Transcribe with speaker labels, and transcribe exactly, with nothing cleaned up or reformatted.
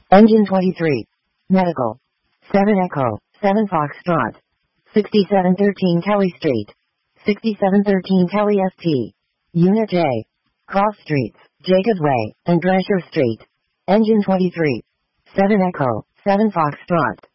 Speaker 1: Engine twenty-three. Medical. seven Echo, seven Foxtrot. sixty-seven thirteen Kelly Street. sixty-seven thirteen Kelly S T. Unit A. Cross Streets, Jacob Way, and Drescher Street. Engine twenty-three. seven Echo, seven Foxtrot.